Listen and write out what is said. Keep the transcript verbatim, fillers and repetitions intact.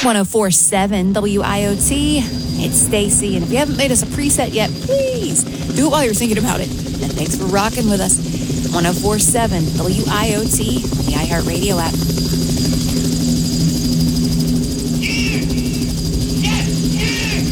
ten forty-seven W I O T. It's Stacy, and if you haven't made us a preset yet, please do it while you're thinking about it. And thanks for rocking with us. ten forty-seven W I O T on the iHeartRadio app.